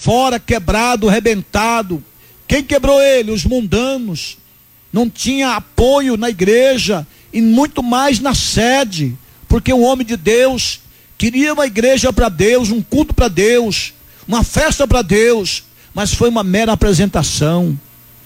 fora, quebrado, arrebentado. Quem quebrou ele? Os mundanos. Não tinha apoio na igreja e muito mais na sede, porque o homem de Deus queria uma igreja para Deus, um culto para Deus, uma festa para Deus, mas foi uma mera apresentação.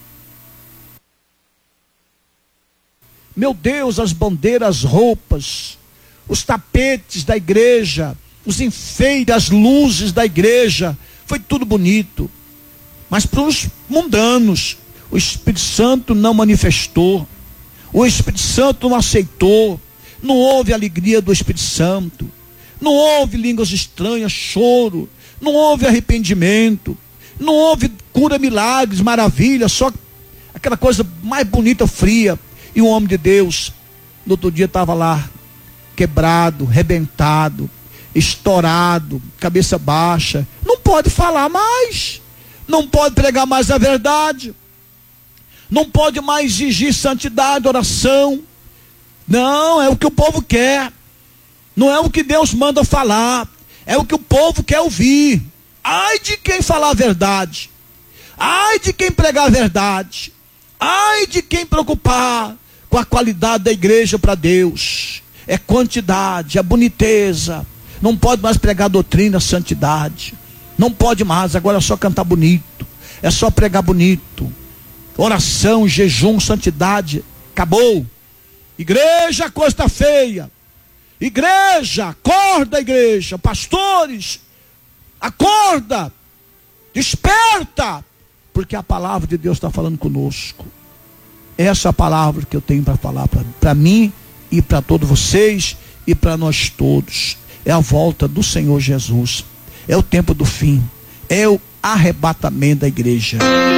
Meu Deus, as bandeiras, as roupas, os tapetes da igreja, os enfeites, as luzes da igreja, foi tudo bonito. Mas para os mundanos, o Espírito Santo não manifestou, o Espírito Santo não aceitou, não houve alegria do Espírito Santo, não houve línguas estranhas, choro, não houve arrependimento, não houve cura, milagres, maravilhas, só aquela coisa mais bonita, fria. E o homem de Deus, no outro dia estava lá, quebrado, rebentado, estourado, cabeça baixa, não pode falar mais, não pode pregar mais a verdade, não pode mais exigir santidade, oração. Não, é o que o povo quer, não é o que Deus manda falar, é o que o povo quer ouvir. Ai de quem falar a verdade, ai de quem pregar a verdade, ai de quem preocupar com a qualidade da igreja para Deus. É quantidade, é boniteza. Não pode mais pregar doutrina, santidade, não pode mais. Agora é só cantar bonito, é só pregar bonito, oração, jejum, santidade, acabou. Igreja, a coisa está feia. Igreja, acorda, igreja, pastores, acorda, desperta, porque a palavra de Deus está falando conosco. Essa é a palavra que eu tenho para falar para mim e para todos vocês e para nós todos. É a volta do Senhor Jesus, é o tempo do fim, é o arrebatamento da igreja.